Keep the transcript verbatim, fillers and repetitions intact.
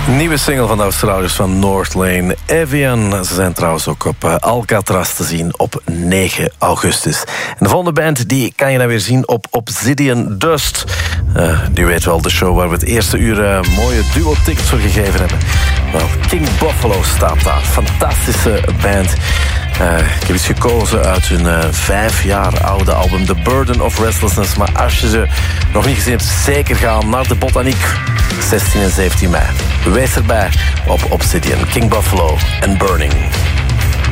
Nieuwe single van de Australiërs van North Lane, Evian. Ze zijn trouwens ook op uh, Alcatraz te zien op negen augustus. En de volgende band die kan je dan weer zien op Obsidian Dust. Uh, u weet wel, de show waar we het eerste uur uh, mooie duo-tickets voor gegeven hebben. Wel, King Buffalo staat daar. Fantastische band. Uh, ik heb iets gekozen uit hun uh, vijf jaar oude album The Burden of Restlessness. Maar als je ze nog niet gezien hebt, zeker gaan naar de Botaniek. zestien en zeventien mei. Wees erbij op Obsidian, King Buffalo en Burning.